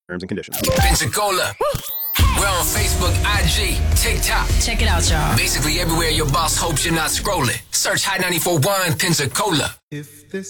Terms and conditions. Pensacola. We're on Facebook, IG, TikTok. Check it out, y'all. Basically everywhere your boss hopes you're not scrolling. Search Hot 94.1 Pensacola. If this